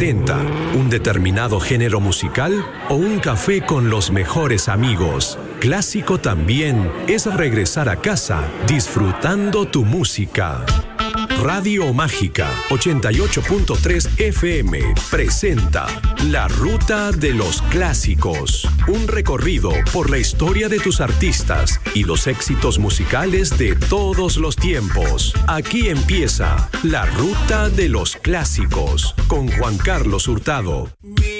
70, un determinado género musical o un café con los mejores amigos. Clásico también es regresar a casa disfrutando tu música. Radio Mágica 88.3 FM presenta La Ruta de los Clásicos, un recorrido por la historia de tus artistas y los éxitos musicales de todos los tiempos. Aquí empieza La Ruta de los Clásicos con Juan Carlos Hurtado.